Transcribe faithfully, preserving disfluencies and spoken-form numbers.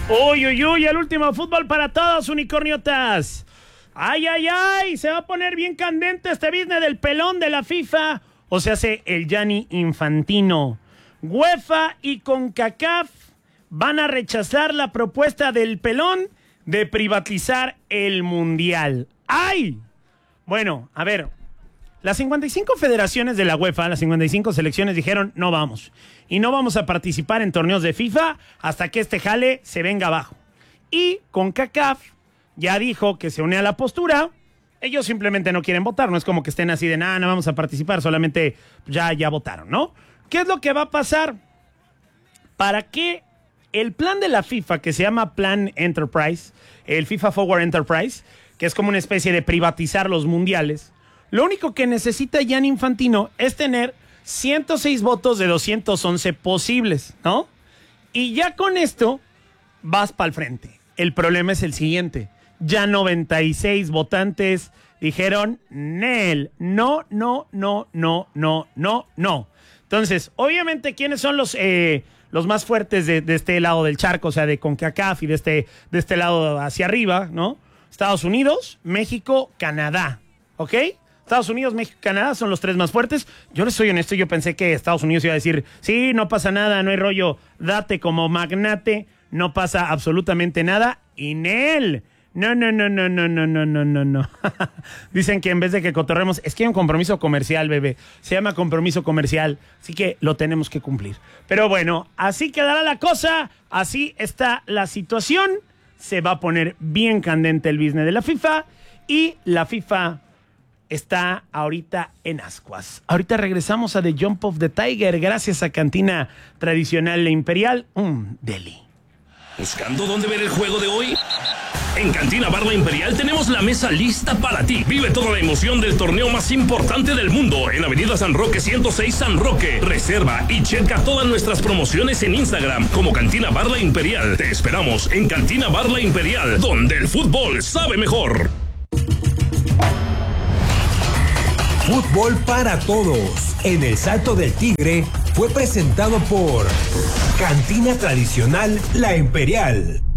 Uy, uy, uy, el último fútbol para todos, unicorniotas. Ay, ay, ay, se va a poner bien candente este business del pelón de la FIFA. O sea, hace el Gianni Infantino. UEFA y CONCACAF van a rechazar la propuesta del pelón de privatizar el Mundial. ¡Ay! Bueno, a ver, las cincuenta y cinco federaciones de la UEFA, las cincuenta y cinco selecciones dijeron, no vamos. Y no vamos a participar en torneos de FIFA hasta que este jale se venga abajo. Y CONCACAF ya dijo que se une a la postura. Ellos simplemente no quieren votar, no es como que estén así de nada, no vamos a participar, solamente ya, ya votaron, ¿no? ¿Qué es lo que va a pasar? Para que el plan de la FIFA, que se llama Plan Enterprise, el FIFA Forward Enterprise, que es como una especie de privatizar los mundiales, lo único que necesita Gianni Infantino es tener ciento seis votos de doscientos once posibles, ¿no? Y ya con esto vas para el frente. El problema es el siguiente. Ya noventa y seis votantes dijeron, Nel, no, no, no, no, no, no, no. Entonces, obviamente, ¿quiénes son los, eh, los más fuertes de, de este lado del charco? O sea, de CONCACAF y de este, de este lado hacia arriba, ¿no? Estados Unidos, México, Canadá, ¿ok? Estados Unidos, México, Canadá son los tres más fuertes. Yo les soy honesto, yo pensé que Estados Unidos iba a decir, sí, no pasa nada, no hay rollo, date como magnate, no pasa absolutamente nada. Y Nel, no, no, no, no, no, no, no, no, no, no. Dicen que en vez de que cotorremos, es que hay un compromiso comercial, bebé. Se llama compromiso comercial, así que lo tenemos que cumplir. Pero bueno, así quedará la cosa, así está la situación. Se va a poner bien candente el business de la FIFA y la FIFA está ahorita en ascuas. Ahorita regresamos a The Jump of the Tiger gracias a Cantina Tradicional e Imperial, un deli. ¿Buscando dónde ver el juego de hoy? En Cantina Bar La Imperial tenemos la mesa lista para ti. Vive toda la emoción del torneo más importante del mundo en Avenida San Roque ciento seis San Roque. Reserva y checa todas nuestras promociones en Instagram como Cantina Bar La Imperial. Te esperamos en Cantina Bar La Imperial, donde el fútbol sabe mejor. Fútbol para todos en el Salto del Tigre fue presentado por Cantina Tradicional La Imperial.